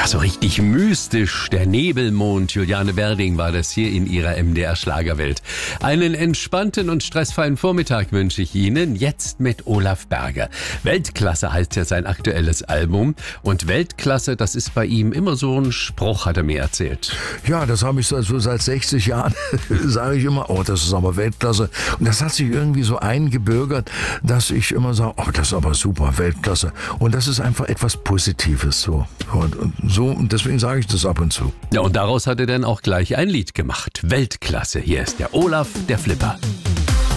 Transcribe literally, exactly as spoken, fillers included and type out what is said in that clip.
Ja, so richtig mystisch. Der Nebelmond. Juliane Werding war das hier in ihrer M D R-Schlagerwelt. Einen entspannten und stressfreien Vormittag wünsche ich Ihnen. Jetzt mit Olaf Berger. Weltklasse heißt ja sein aktuelles Album. Und Weltklasse, das ist bei ihm immer so ein Spruch, hat er mir erzählt. Ja, das habe ich so, so seit sechzig Jahren, sage ich immer, oh, das ist aber Weltklasse. Und das hat sich irgendwie so eingebürgert, dass ich immer sage, oh, das ist aber super, Weltklasse. Und das ist einfach etwas Positives so. Und, und so, und deswegen sage ich das ab und zu. Ja, und daraus hat er dann auch gleich ein Lied gemacht. Weltklasse. Hier ist der Olaf, der Flipper.